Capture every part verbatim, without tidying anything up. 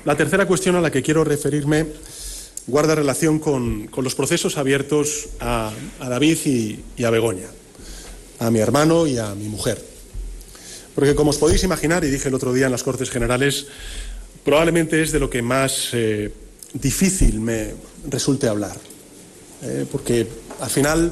La tercera cuestión a la que quiero referirme guarda relación con, con los procesos abiertos a, a David y, y a Begoña, a mi hermano y a mi mujer. Porque, como os podéis imaginar, y dije el otro día en las Cortes Generales, probablemente es de lo que más eh, difícil me resulte hablar. Eh, porque, al final,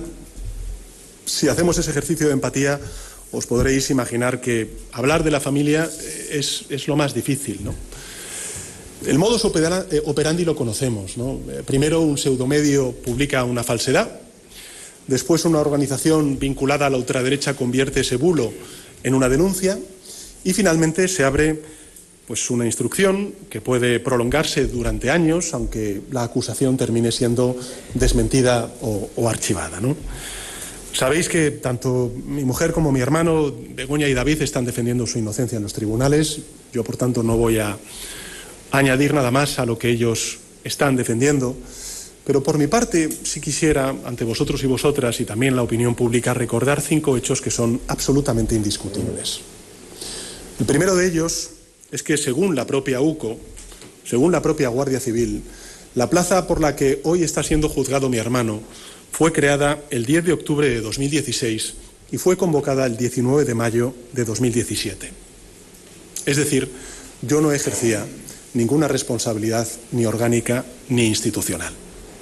si hacemos ese ejercicio de empatía, os podréis imaginar que hablar de la familia es, es lo más difícil, ¿no? El modus operandi lo conocemos, ¿no? Primero un pseudomedio publica una falsedad, después una organización vinculada a la ultraderecha convierte ese bulo en una denuncia y finalmente se abre pues, una instrucción que puede prolongarse durante años, aunque la acusación termine siendo desmentida o, o archivada, ¿no? Sabéis que tanto mi mujer como mi hermano, Begoña y David, están defendiendo su inocencia en los tribunales. Yo, por tanto, no voy a añadir nada más a lo que ellos están defendiendo. Pero por mi parte, sí quisiera, ante vosotros y vosotras y también la opinión pública, recordar cinco hechos que son absolutamente indiscutibles. El primero de ellos es que, según la propia U C O, según la propia Guardia Civil, la plaza por la que hoy está siendo juzgado mi hermano fue creada el diez de octubre de dos mil dieciséis y fue convocada el diecinueve de mayo de dos mil diecisiete. Es decir, yo no ejercía ninguna responsabilidad ni orgánica ni institucional.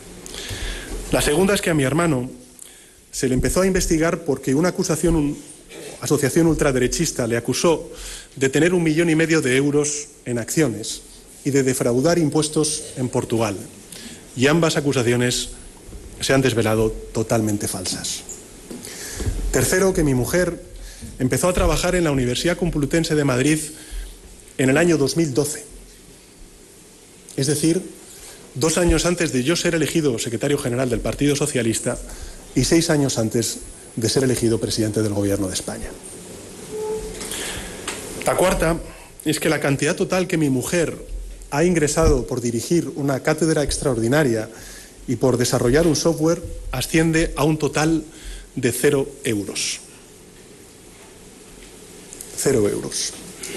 La segunda es que a mi hermano se le empezó a investigar porque una acusación, una asociación ultraderechista le acusó de tener un millón y medio de euros en acciones y de defraudar impuestos en Portugal. Y ambas acusaciones se han desvelado totalmente falsas. Tercero, que mi mujer empezó a trabajar en la Universidad Complutense de Madrid en el año dos mil doce. Es decir, dos años antes de yo ser elegido secretario general del Partido Socialista y seis años antes de ser elegido presidente del Gobierno de España. La cuarta es que la cantidad total que mi mujer ha ingresado por dirigir una cátedra extraordinaria y por desarrollar un software asciende a un total de cero euros. Cero euros.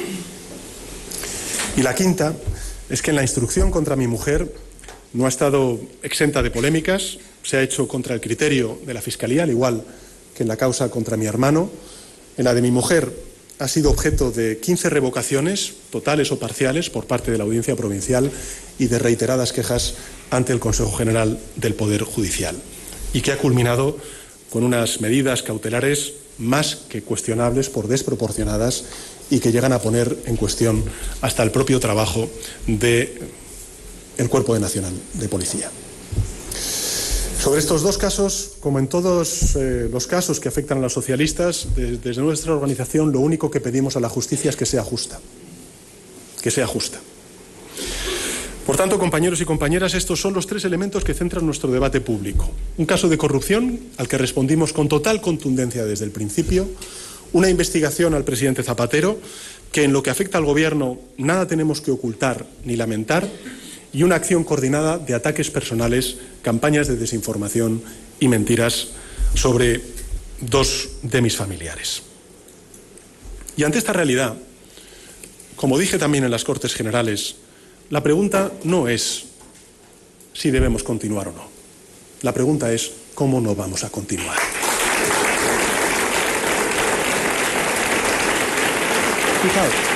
Y la quinta es que en la instrucción contra mi mujer no ha estado exenta de polémicas, se ha hecho contra el criterio de la Fiscalía, al igual que en la causa contra mi hermano. En la de mi mujer ha sido objeto de quince revocaciones, totales o parciales, por parte de la Audiencia Provincial y de reiteradas quejas ante el Consejo General del Poder Judicial, y que ha culminado con unas medidas cautelares más que cuestionables por desproporcionadas y que llegan a poner en cuestión hasta el propio trabajo del Cuerpo Nacional de Policía. Sobre estos dos casos, como en todos eh, los casos que afectan a los socialistas, de, desde nuestra organización lo único que pedimos a la justicia es que sea justa, que sea justa. Por tanto, compañeros y compañeras, estos son los tres elementos que centran nuestro debate público. Un caso de corrupción al que respondimos con total contundencia desde el principio, una investigación al presidente Zapatero, que en lo que afecta al Gobierno nada tenemos que ocultar ni lamentar, y una acción coordinada de ataques personales, campañas de desinformación y mentiras sobre dos de mis familiares. Y ante esta realidad, como dije también en las Cortes Generales, la pregunta no es si debemos continuar o no. La pregunta es cómo no vamos a continuar. Fijaos.